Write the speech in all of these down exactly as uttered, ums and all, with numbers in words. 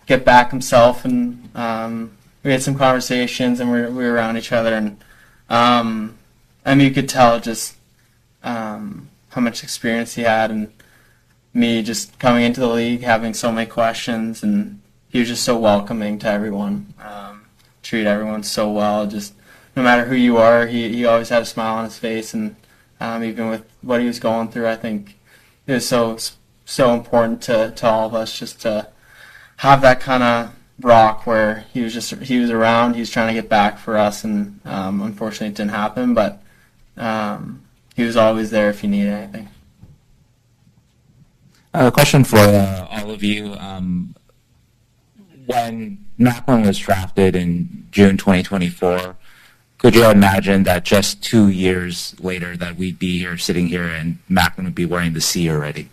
get back himself, and um, we had some conversations, and we were, we were around each other, and um, I mean, you could tell just um, how much experience he had, and me just coming into the league, having so many questions, and he was just so welcoming to everyone. Um, treat everyone so well. Just no matter who you are, he, he always had a smile on his face, and um, even with what he was going through, I think it was so so important to, to all of us just to have that kind of rock where he was just he was around, he was trying to get back for us, and um, unfortunately it didn't happen, but um, he was always there if you needed anything. A question for uh, all of you. Um, when Macklin was drafted in June twenty twenty-four, could you imagine that just two years later that we'd be here, sitting here, and Macklin would be wearing the C already?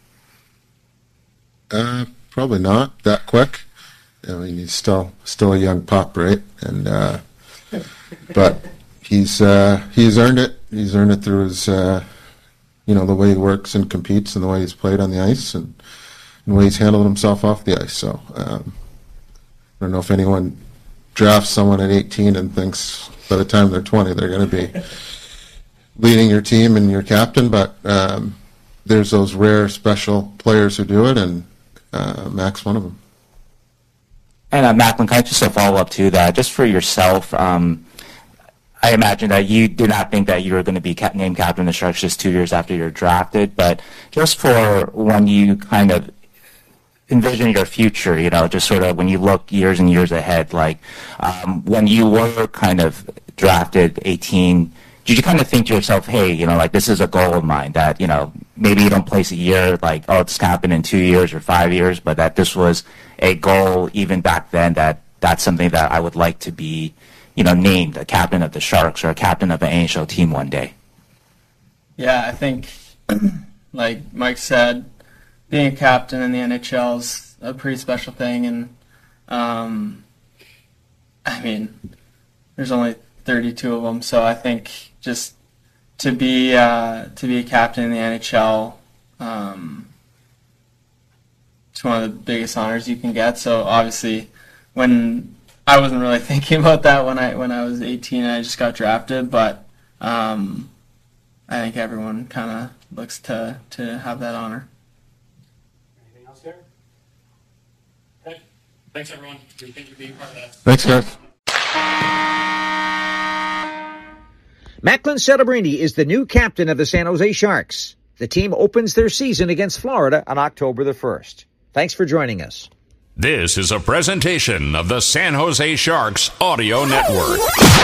Uh, probably not that quick. I mean, he's still still a young pup, right? And uh, but he's uh, he's earned it. He's earned it through his. Uh, you know, the way he works and competes and the way he's played on the ice and, and the way he's handled himself off the ice. So um, I don't know if anyone drafts someone at eighteen and thinks by the time they're twenty they're going to be leading your team and your captain, but um, there's those rare special players who do it, and uh, Mac's one of them. And uh, Macklin, kind of just a follow-up to that, just for yourself, um, I imagine that you did not think that you were going to be cap- named captain of the Sharks just two years after you're drafted, but just for when you kind of envision your future, you know, just sort of when you look years and years ahead, like um, when you were kind of drafted eighteen, did you kind of think to yourself, hey, you know, like this is a goal of mine that, you know, maybe you don't place a year, like, oh, it's going to happen in two years or five years, but that this was a goal even back then, that that's something that I would like to be, you know, named a captain of the Sharks or a captain of an N H L team one day? Yeah, I think, like Mike said, being a captain in the N H L is a pretty special thing, and um, I mean, there's only thirty-two of them, so I think just to be uh, to be a captain in the N H L, um, it's one of the biggest honors you can get. So obviously, when I wasn't really thinking about that when I when I was eighteen and I just got drafted, but um, I think everyone kind of looks to, to have that honor. Anything else here? Okay. Thanks, everyone. We thank you for being part of that. Thanks, guys. Macklin Celebrini is the new captain of the San Jose Sharks. The team opens their season against Florida on October the first. Thanks for joining us. This is a presentation of the San Jose Sharks Audio Network.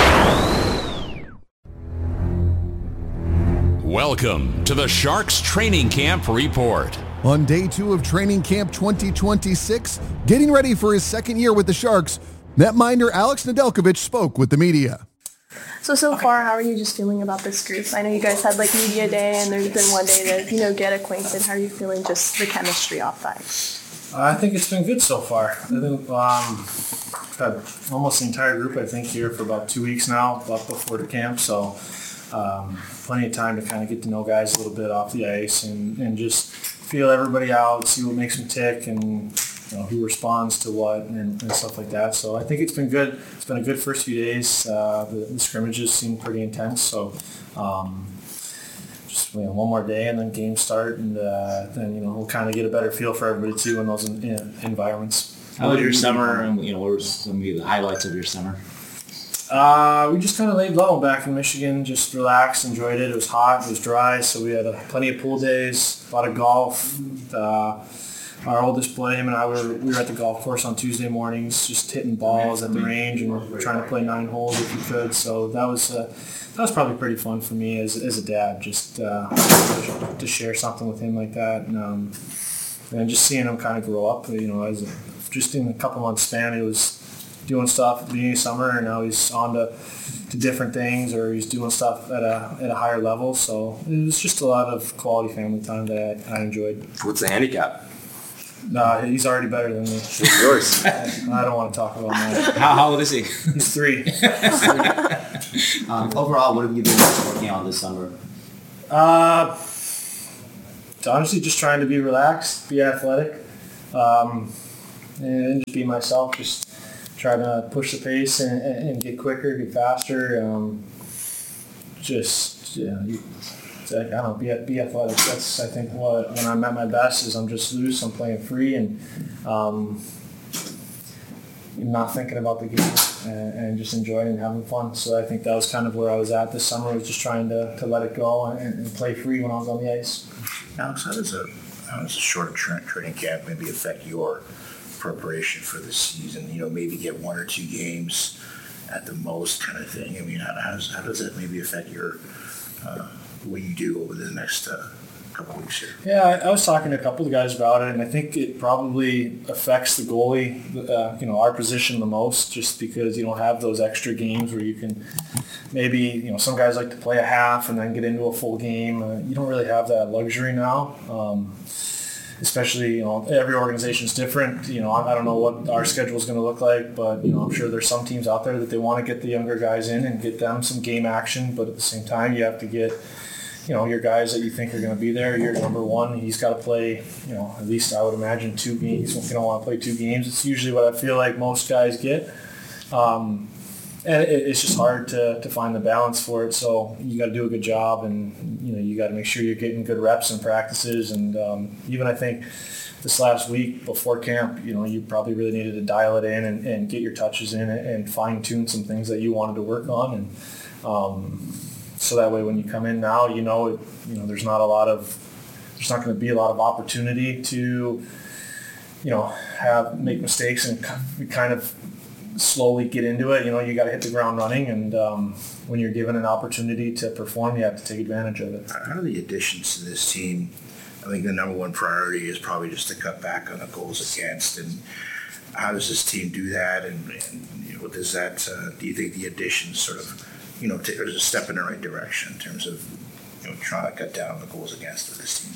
Welcome to the Sharks Training Camp Report. On day two of Training Camp twenty twenty-six, getting ready for his second year with the Sharks, netminder Alex Nedeljkovic spoke with the media. So, so far, how are you just feeling about this group? I know you guys had like media day and there's been one day to, you know, get acquainted. How are you feeling just the chemistry off the ice? I think it's been good so far. I think um, I've had almost the entire group, I think, here for about two weeks now, up before the camp. So um, plenty of time to kind of get to know guys a little bit off the ice and, and just feel everybody out, see what makes them tick, and you know, who responds to what and, and stuff like that. So I think it's been good. It's been a good first few days. Uh, the, the scrimmages seem pretty intense. So um, just you know, one more day and then games start, and uh, then you know we'll kind of get a better feel for everybody too in those in, in environments. How was your summer? And you know, what were some of the highlights of your summer? Uh, we just kind of laid low back in Michigan. Just relaxed, enjoyed it. It was hot. It was dry, so we had uh, plenty of pool days, a lot of golf. Uh, Our oldest boy, him and I, were we were at the golf course on Tuesday mornings, just hitting balls at the range and we're trying to play nine holes if we could. So that was uh, that was probably pretty fun for me as as a dad, just uh, to share something with him like that, and um, and just seeing him kind of grow up. You know, as a, just in a couple months span, he was doing stuff at the beginning of summer, and now he's on to, to different things, or he's doing stuff at a at a higher level. So it was just a lot of quality family time that I, I enjoyed. What's the handicap? Nah, he's already better than me. What's yours? I don't want to talk about that. How, how old is he? He's three. um, overall, what have you been working on this summer? Uh, honestly, just trying to be relaxed, be athletic. Um, and just be myself. Just try to push the pace and, and get quicker, get faster. Um, just yeah, you, I don't know, be be athletic. That's I think what when I'm at my best is I'm just loose. I'm playing free and um, not thinking about the game and, and just enjoying and having fun. So I think that was kind of where I was at this summer. Was just trying to, to let it go and, and play free when I was on the ice. Alex, how does a how does a shorter tra- training camp maybe affect your preparation for the season? You know, maybe get one or two games at the most, kind of thing. I mean, how, how does how does that maybe affect your uh, what you do over the next uh, couple of weeks here? Yeah, I, I was talking to a couple of guys about it, and I think it probably affects the goalie, uh, you know, our position the most, just because you don't have those extra games where you can maybe, you know, some guys like to play a half and then get into a full game. Uh, you don't really have that luxury now. Um, especially, you know, every organization is different. You know, I, I don't know what our schedule is going to look like, but, you know, I'm sure there's some teams out there that they want to get the younger guys in and get them some game action, but at the same time, you have to get, you know, your guys that you think are going to be there. Your number one, he's got to play, you know, at least I would imagine two games. If you don't want to play two games, it's usually what I feel like most guys get. Um, and it, it's just hard to, to find the balance for it. So you got to do a good job, and, you know, you got to make sure you're getting good reps and practices. And um, even I think this last week before camp, you know, you probably really needed to dial it in and, and get your touches in and, and fine tune some things that you wanted to work on. And, um, So that way, when you come in now, you know, you know, there's not a lot of, there's not going to be a lot of opportunity to, you know, have make mistakes and kind of slowly get into it. You know, you got to hit the ground running, and um, when you're given an opportunity to perform, you have to take advantage of it. How are the additions to this team? I think the number one priority is probably just to cut back on the goals against, and how does this team do that? And, and you know, does that? Uh, do you think the additions sort of, you know, there's a step in the right direction in terms of, you know, trying to cut down the goals against of this team?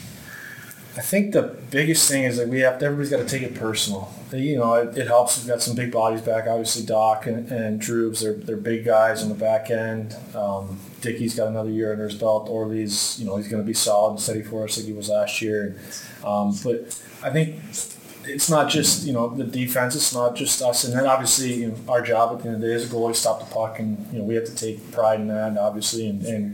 I think the biggest thing is that we have to, everybody's got to take it personal. You know, it, it helps. We've got some big bodies back. Obviously, Doc and, and Drubs, they're they're big guys on the back end. Um, Dickey's got another year under his belt. Orly's, you know, he's going to be solid and steady for us like he was last year. Um, but I think it's not just, you know, the defense. It's not just us. And then obviously, you know, our job at the end of the day is to goalie stop the puck, and, you know, we have to take pride in that, obviously, and, and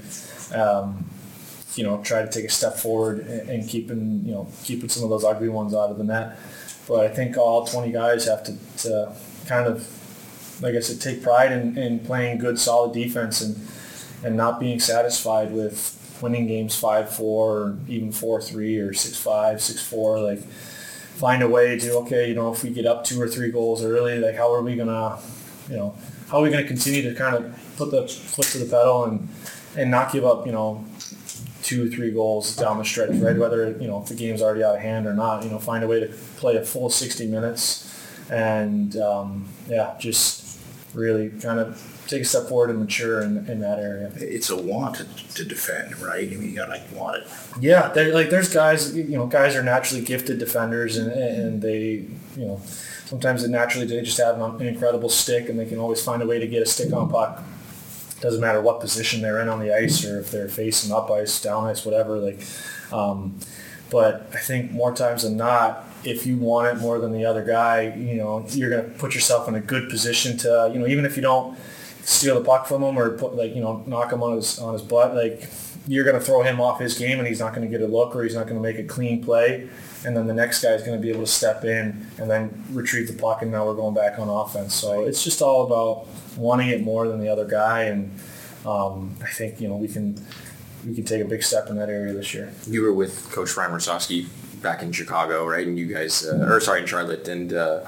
um, you know, try to take a step forward and, and keeping, you know, keeping some of those ugly ones out of the net. But I think all twenty guys have to, to kind of, like I said, take pride in, in playing good, solid defense and and not being satisfied with winning games five four or even four three or six five, six four. Like, find a way to, okay, you know, if we get up two or three goals early, like, how are we going to, you know, how are we going to continue to kind of put the foot to the pedal and, and not give up, you know, two, three goals down the stretch, right? Whether, you know, if the game's already out of hand or not, you know, find a way to play a full sixty minutes and, um, yeah, just really kind of take a step forward and mature in, in that area. It's a want to, to defend, right? I mean, you got to, like, want it. Yeah, like, there's guys, you know, guys are naturally gifted defenders, and, and they, you know, sometimes they naturally, they just have an incredible stick, and they can always find a way to get a stick on puck. Doesn't matter what position they're in on the ice, or if they're facing up ice, down ice, whatever. Like, um, but I think more times than not, if you want it more than the other guy, you know, you're going to put yourself in a good position to, you know, even if you don't steal the puck from him or put, like, you know, knock him on his on his butt, like, you're going to throw him off his game, and he's not going to get a look, or he's not going to make a clean play, and then the next guy is going to be able to step in and then retrieve the puck, and now we're going back on offense. So it's just all about wanting it more than the other guy, and um, I think, you know, we can we can take a big step in that area this year. You were with Coach Ryan Rosowski back in Chicago, right? And you guys, uh, or sorry, in Charlotte, and uh,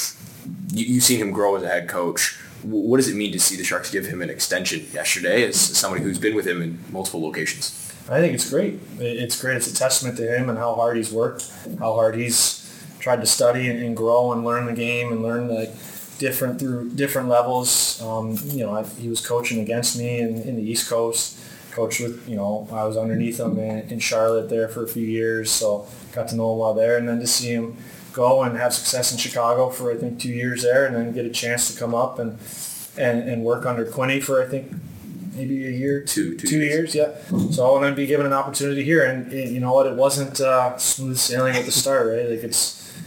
you, you've seen him grow as a head coach. What does it mean to see the Sharks give him an extension yesterday as somebody who's been with him in multiple locations? I think it's great. It's great. It's a testament to him and how hard he's worked, how hard he's tried to study and, and grow and learn the game and learn, like, different through different levels. Um, you know, I, he was coaching against me in, in the East Coast. Coached with, you know, I was underneath him in, in Charlotte there for a few years, so got to know him while there. And then to see him go and have success in Chicago for, I think, two years there, and then get a chance to come up and and, and work under Quinney for, I think, maybe a year, two, two, two years, yeah. So and then be given an opportunity here, and, and you know what, it wasn't uh, smooth sailing at the start, right? Like, it's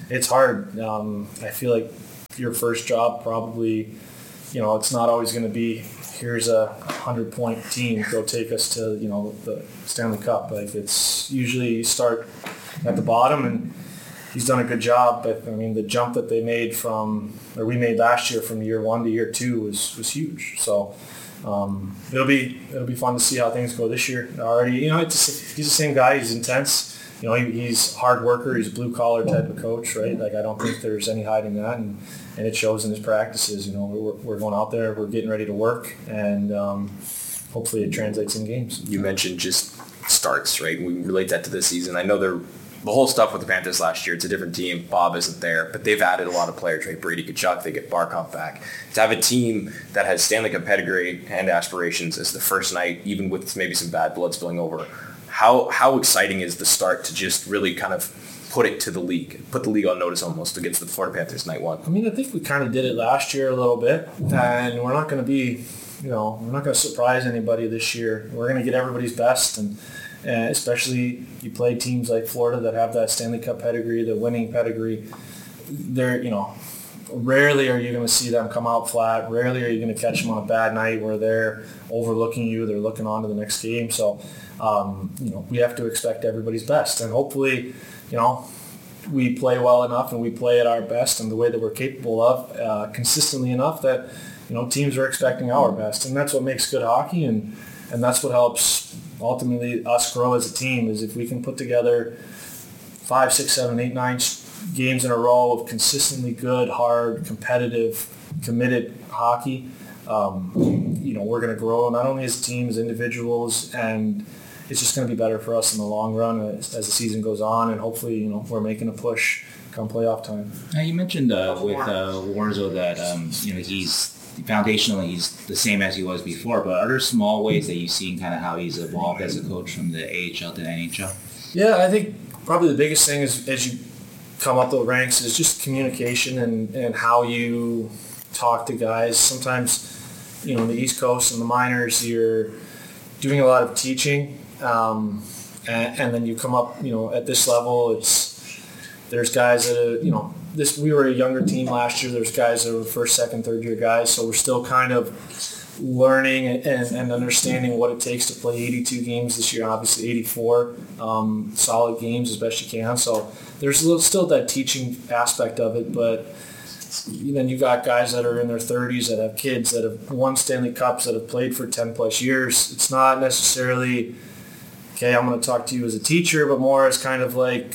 it's hard. Um, I feel like your first job probably, you know, it's not always going to be, here's a hundred point team, go take us to, you know, the Stanley Cup. Like, it's usually you start at the bottom, and he's done a good job. But I mean, the jump that they made from, or we made last year from year one to year two was, was huge. So um, it'll be it'll be fun to see how things go this year. Already, you know, it's, he's the same guy. He's intense. You know, he, he's a hard worker. He's a blue collar type of coach, right? Like, I don't think there's any hiding that, and, and it shows in his practices. You know, we're, we're going out there, we're getting ready to work, and um, hopefully it translates in games. You mentioned just starts, right? We relate that to this season. I know they're the whole stuff with the Panthers last year. It's a different team. Bob isn't there, but they've added a lot of players, right? Brady Tkachuk, they get Barkov back. To have a team that has Stanley Cup pedigree and aspirations as the first night, even with maybe some bad blood spilling over, how how exciting is the start to just really kind of put it to the league, put the league on notice almost against the Florida Panthers night one? I mean, I think we kind of did it last year a little bit, and we're not going to be, you know, we're not going to surprise anybody this year. We're going to get everybody's best, and uh, especially you play teams like Florida that have that Stanley Cup pedigree, the winning pedigree. They're, you know, rarely are you going to see them come out flat. Rarely are you going to catch them on a bad night where they're overlooking you, they're looking on to the next game. So, um, you know, we have to expect everybody's best, and hopefully, you know, we play well enough and we play at our best and the way that we're capable of uh, consistently enough that, you know, teams are expecting our best. And that's what makes good hockey, and, and that's what helps ultimately us grow as a team, is if we can put together five, six, seven, eight, nine games in a row of consistently good, hard, competitive, committed hockey, um, you know, we're going to grow not only as a team, as individuals, and it's just going to be better for us in the long run as, as the season goes on, and hopefully, you know, we're making a push come playoff time. Now, you mentioned uh, with uh, Warzo that um, you know, he's foundationally he's the same as he was before, but are there small ways that you've seen kind of how he's evolved as a coach from the A H L to the N H L? Yeah, I think probably the biggest thing is as you come up the ranks is just communication and, and how you talk to guys. Sometimes, you know, in the East Coast and the minors, you're doing a lot of teaching. Um, and, and then you come up, you know, at this level, it's, there's guys that, are, you know, this, we were a younger team last year. There's guys that were first, second, third year guys. So we're still kind of learning and, and understanding what it takes to play eighty-two games this year, obviously eighty-four um, solid games as best you can. So there's a little, still that teaching aspect of it, but then you got guys that are in their thirties that have kids that have won Stanley Cups, that have played for ten plus years. It's not necessarily, okay, I'm going to talk to you as a teacher, but more as kind of like,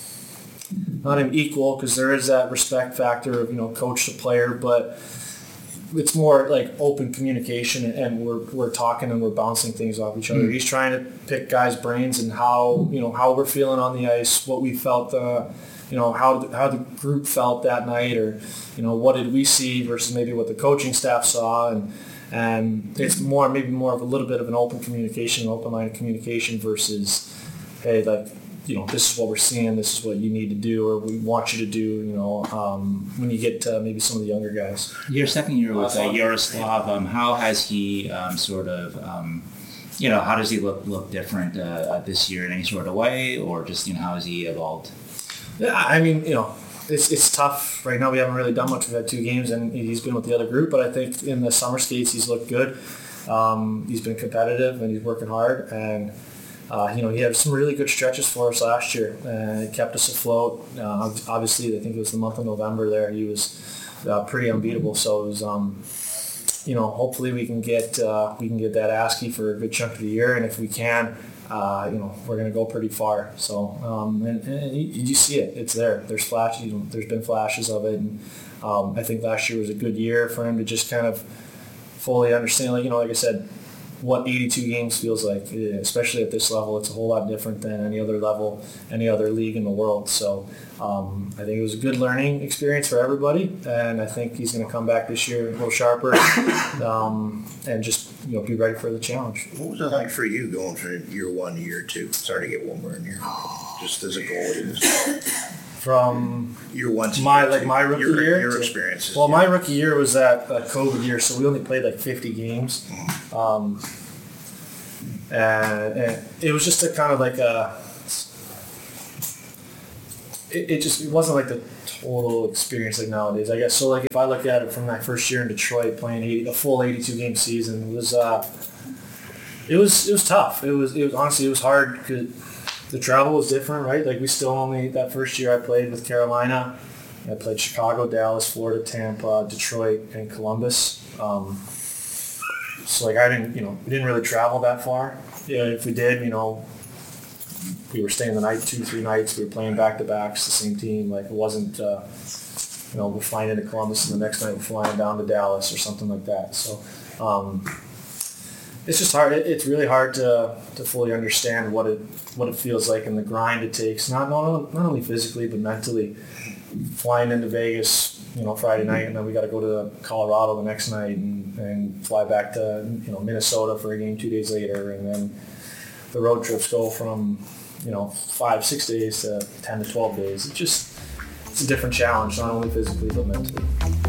not an equal, because there is that respect factor of, you know, coach to player, but it's more like open communication, and we're we're talking and we're bouncing things off each other. Mm. He's trying to pick guys' brains and how, you know, how we're feeling on the ice, what we felt, uh, you know, how the, how the group felt that night, or, you know, what did we see versus maybe what the coaching staff saw, and and it's more maybe more of a little bit of an open communication, an open line of communication versus, hey, like, you know, this is what we're seeing, this is what you need to do, or we want you to do, you know, um, when you get to maybe some of the younger guys. Your second year with uh, Yaroslav, um, how has he um, sort of, um, you know, how does he look look different uh, this year in any sort of way, or just, you know, how has he evolved? Yeah, I mean, you know, it's it's tough. Right now we haven't really done much. We've had two games, and he's been with the other group, but I think in the summer skates he's looked good. Um, he's been competitive, and he's working hard, and Uh, you know, he had some really good stretches for us last year, and it kept us afloat. Uh, obviously, I think it was the month of November there. He was uh, pretty unbeatable. So it was, um, you know, hopefully we can get uh, we can get that ASCII for a good chunk of the year, and if we can, uh, you know, we're going to go pretty far. So um, and, and you, you see it; it's there. There's flashes. You know, there's been flashes of it, and um, I think last year was a good year for him to just kind of fully understand. Like, you know, like I said, what eighty-two games feels like, especially at this level. It's a whole lot different than any other level, any other league in the world. So um, I think it was a good learning experience for everybody, and I think he's going to come back this year a little sharper um, and just, you know, be ready for the challenge. What was it like for you going from year one to year two? Sorry to get warmer in here. Just as a goalie. From year one to my year like two. my rookie your, year. Your to, experiences. Well, yeah. my rookie year was that uh, COVID year, so we only played like fifty games, um, and, and it was just a kind of like a. it, it just it wasn't like the total experience like nowadays, I guess. So like if I look at it from that first year in Detroit, playing eighty, a full eighty-two game season, it was uh, it was it was tough. It was it was honestly it was hard because the travel was different, right? Like we still only that first year I played with Carolina, I played Chicago, Dallas, Florida, Tampa, Detroit, and Columbus. Um, so like I didn't, you know, we didn't really travel that far. Yeah, if we did, you know, we were staying the night, two, three nights. We were playing back to backs, the same team. Like it wasn't, uh, you know, we're flying into Columbus and the next night we're flying down to Dallas or something like that. So um, it's just hard. It, it's really hard to to fully understand what it what it feels like and the grind it takes. Not not not only physically but mentally. Flying into Vegas, you know, Friday night, and then we got to go to Colorado the next night and, and fly back to, you know, Minnesota for a game two days later, and then the road trips go from, you know, five, six days to ten to twelve days. It just, it's a different challenge, not only physically but mentally.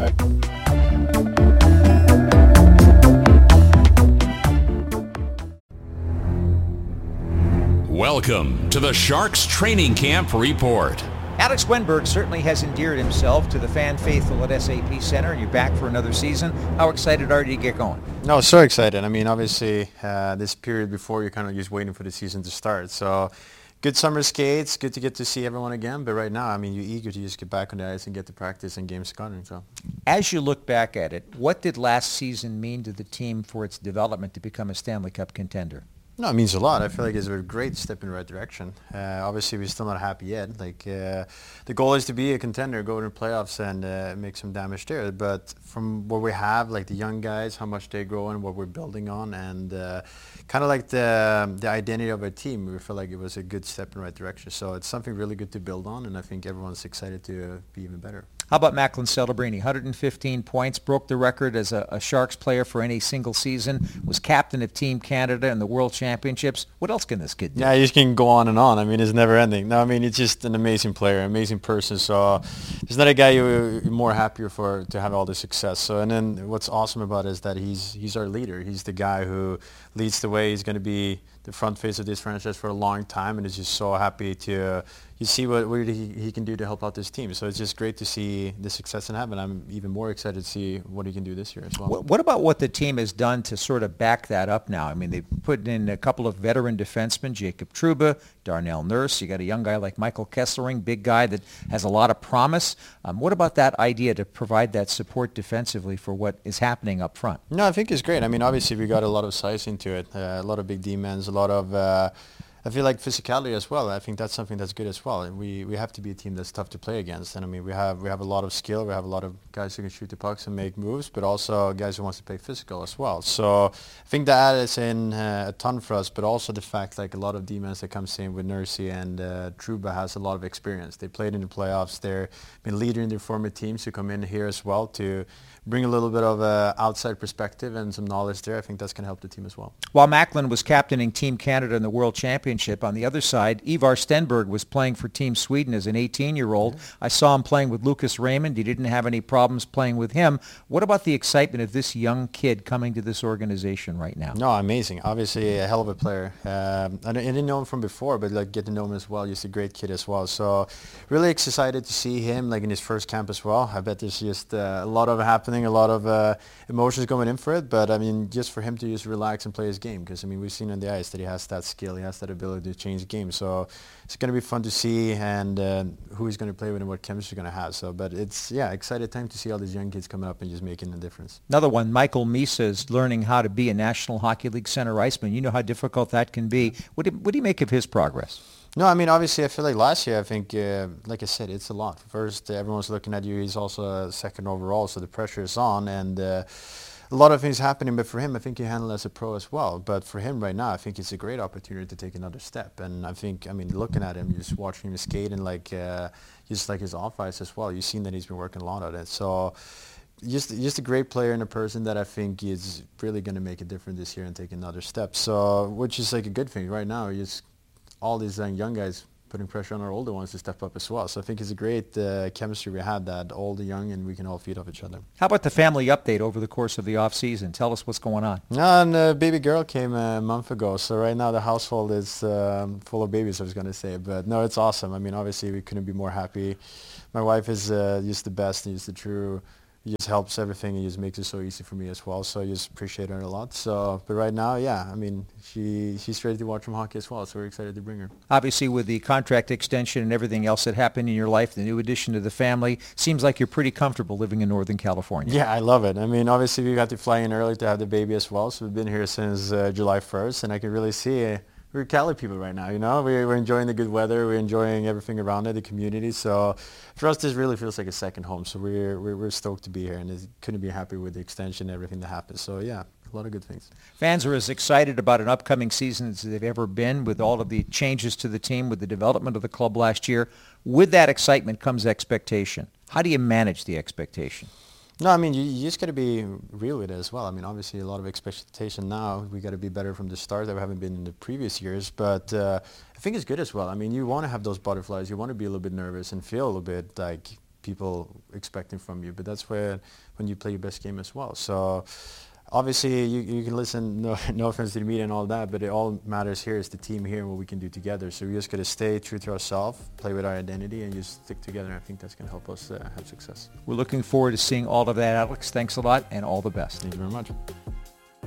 Welcome to the Sharks Training Camp Report. Alex Wennberg certainly has endeared himself to the fan faithful at S A P Center, and you're back for another season. How excited are you to get going? No, so excited. I mean, obviously, uh, this period before, you're kind of just waiting for the season to start. So, good summer skates, good to get to see everyone again. But right now, I mean, you're eager to just get back on the ice and get to practice and games going. So, as you look back at it, what did last season mean to the team for its development to become a Stanley Cup contender? No, it means a lot. I feel like it's a great step in the right direction. Uh, obviously, we're still not happy yet. Like uh, the goal is to be a contender, go to the playoffs, and uh, make some damage there. But from what we have, like the young guys, how much they grow and what we're building on, and uh, kind of like the the identity of our team, we feel like it was a good step in the right direction. So it's something really good to build on, and I think everyone's excited to uh, be even better. How about Macklin Celebrini? one hundred fifteen points, broke the record as a, a Sharks player for any single season, was captain of Team Canada in the World Championships. What else can this kid do? Yeah, you can go on and on. I mean, it's never ending. No, I mean, it's just an amazing player, amazing person. So there's not a guy you're more happier for to have all the success. So, and then what's awesome about it is that he's he's our leader. He's the guy who leads the way. He's going to be the front face of this franchise for a long time, and is just so happy to uh, you see what, what he, he can do to help out this team. So it's just great to see the success in happen. I'm even more excited to see what he can do this year as well. What, what about what the team has done to sort of back that up now? I mean, they've put in a couple of veteran defensemen, Jacob Trouba, Darnell Nurse. You got a young guy like Michael Kesselring, big guy that has a lot of promise. Um, what about that idea to provide that support defensively for what is happening up front? No, I think it's great. I mean, obviously we got a lot of size into it, uh, a lot of big D-men, a lot of, uh, I feel like physicality as well. I think that's something that's good as well. And we, we have to be a team that's tough to play against. And I mean, we have we have a lot of skill. We have a lot of guys who can shoot the pucks and make moves, but also guys who wants to play physical as well. So I think that is in uh, a ton for us, but also the fact like a lot of D-men that comes in with Nursey and uh, Trouba has a lot of experience. They played in the playoffs. They've been leader in their former teams who come in here as well to bring a little bit of a outside perspective and some knowledge there. I think that's going to help the team as well. While Macklin was captaining Team Canada in the World Championship, on the other side, Ivar Stenberg was playing for Team Sweden as an eighteen-year-old. I saw him playing with Lucas Raymond. He didn't have any problems playing with him. What about the excitement of this young kid coming to this organization right now? No, amazing. Obviously, a hell of a player. Um, I didn't know him from before, but like get to know him as well. He's a great kid as well. So really excited to see him like in his first camp as well. I bet there's just uh, a lot of happening. A lot of uh, emotions going in for it, but I mean, just for him to just relax and play his game, because I mean, we've seen on the ice that he has that skill, he has that ability to change the game. So it's going to be fun to see, and uh, who he's going to play with and what chemistry he's going to have. So, but it's yeah, excited time to see all these young kids coming up and just making a difference. Another one, Michael Misa is learning how to be a National Hockey League center iceman. You know how difficult that can be. What do, what do you make of his progress? No, I mean, obviously, I feel like last year, I think, uh, like I said, it's a lot. First, uh, everyone's looking at you. He's also a second overall, so the pressure is on. And uh, a lot of things happening. But for him, I think he handled it as a pro as well. But for him right now, I think it's a great opportunity to take another step. And I think, I mean, looking at him, just watching him skate and, like, uh, just like his off-ice as well, you've seen that he's been working a lot on it. So just just a great player and a person that I think is really going to make a difference this year and take another step. So, which is, like, a good thing. Right now, he's all these uh, young guys putting pressure on our older ones to step up as well. So I think it's a great uh, chemistry we had, that old and young, and we can all feed off each other. How about the family update over the course of the off season? Tell us what's going on. And uh, baby girl came a month ago, so right now the household is um, full of babies, I was going to say. But no, it's awesome. I mean, obviously we couldn't be more happy. My wife is uh, just the best and just the true. It just helps everything and just makes it so easy for me as well. So I just appreciate her a lot. So, but right now, yeah, I mean, she she's ready to watch some hockey as well. So we're excited to bring her. Obviously, with the contract extension and everything else that happened in your life, the new addition to the family, seems like you're pretty comfortable living in Northern California. Yeah, I love it. I mean, obviously we got to fly in early to have the baby as well. So we've been here since uh, July first, and I can really see uh, we're Cali people right now. You know, we're, we're enjoying the good weather. We're enjoying everything around it, the community. So for us, this really feels like a second home. So we're we're, we're stoked to be here, and it couldn't be happy with the extension and everything that happened. So yeah, a lot of good things. Fans are as excited about an upcoming season as they've ever been with all of the changes to the team, with the development of the club last year. With that excitement comes expectation. How do you manage the expectation? No, I mean, you, you just got to be real with it as well. I mean, obviously a lot of expectation now. We got to be better from the start that we haven't been in the previous years. But uh, I think it's good as well. I mean, you want to have those butterflies. You want to be a little bit nervous and feel a little bit like people expecting from you. But that's where when you play your best game as well. So obviously you, you can listen, no, no offense to the media and all that, but it all matters here is the team here and what we can do together. So we just got to stay true to ourselves, play with our identity, and just stick together. And I think that's going to help us uh, have success. We're looking forward to seeing all of that, Alex. Thanks a lot, and all the best. Thank you very much.